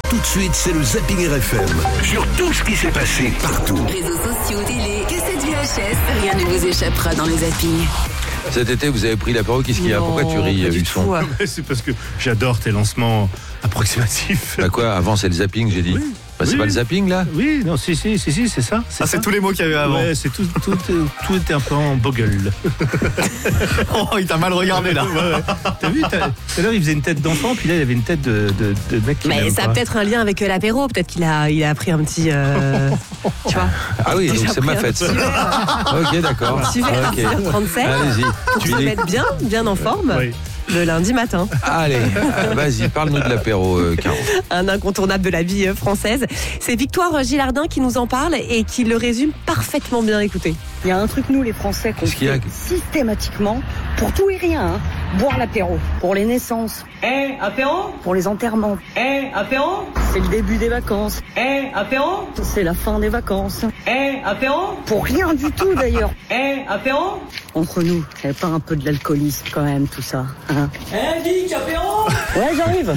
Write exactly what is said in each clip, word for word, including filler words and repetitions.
Tout de suite, c'est le Zapping R F M. Sur tout ce qui s'est passé partout. Réseaux sociaux, télé, cassette V H S, rien ne vous échappera dans le Zapping. Cet été, vous avez pris l'apéro, qu'est-ce qu'il y a? Pourquoi tu ris, Luçon? C'est parce que j'adore tes lancements approximatifs. Bah quoi, avant c'est le zapping, j'ai dit. Oui. Bah, c'est oui. pas le zapping là? Oui, non, si, si, si, si c'est ça. C'est ah, ça. c'est tous les mots qu'il y avait avant. Ouais, c'est tout, tout, tout, tout était un peu en bogle. Oh, il t'a mal regardé là. Ouais, ouais. T'as vu, t'as, tout à l'heure il faisait une tête d'enfant, puis là il avait une tête de, de, de mec qui Mais ça a pas. peut-être un lien avec l'apéro, peut-être qu'il a, il a pris un petit. Euh, tu vois? Ah oui, donc c'est ma fête. Ça. Ok, d'accord. Tu fais Ok. six heures trente-sept Allez-y. pour Tu se dis. mettre bien, bien en forme. Oui. Le lundi matin. Allez, euh, vas-y, parle-nous de l'apéro, euh, Caro. Un incontournable de la vie euh, française. C'est Victoire Gilardin qui nous en parle et qui le résume parfaitement bien. Écoutez. Il y a un truc, nous les Français, qu'on Qu'est-ce qu'il y a fait systématiquement pour tout et rien. Hein. Boire l'apéro. Pour les naissances. Eh, apéro? Pour les enterrements. Eh, apéro? C'est le début des vacances. Eh, apéro? C'est la fin des vacances. Eh, apéro? Pour rien du tout d'ailleurs. Eh, apéro? Entre nous, il n'y avait pas un peu de l'alcoolisme quand même, tout ça. Hein. Eh, Vic, apéro? Ouais, j'arrive.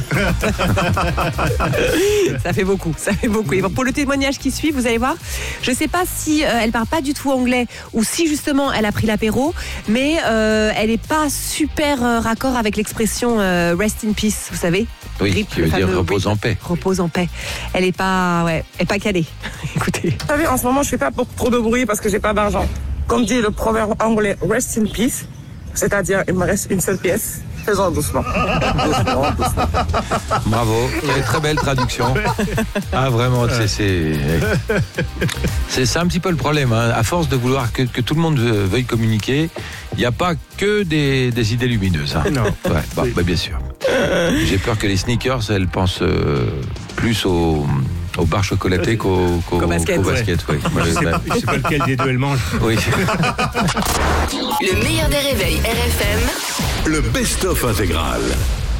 Ça fait beaucoup, ça fait beaucoup. Et bon, pour le témoignage qui suit, vous allez voir, je ne sais pas si euh, elle parle pas du tout anglais ou si justement elle a pris l'apéro, mais euh, elle n'est pas super euh, raccord avec l'expression euh, rest in peace, vous savez. Oui, Rip, qui veut le dire fameux repose rip. en paix. Repose en paix. Elle est pas, ouais, elle est pas calée. Écoutez. Vous savez, en ce moment, je fais pas pour trop de bruit parce que j'ai pas d'argent. Comme dit le proverbe anglais, rest in peace, c'est-à-dire il me reste une seule pièce. Faisons doucement. doucement, doucement. Bravo, quelle très belle traduction. Ah vraiment, c'est c'est c'est, c'est un petit peu le problème. Hein. À force de vouloir que, que tout le monde veuille communiquer, il n'y a pas que des, des idées lumineuses. Hein. Non. Ouais, bah, bah, bien sûr. J'ai peur que les sneakers, elles pensent euh, plus au au bar chocolaté qu'au, qu'au, Qu'au basket, qu'au basket ouais. oui. Je sais, je sais pas lequel des deux elle mange. Oui. Le meilleur des réveils R F M. Le best-of intégral.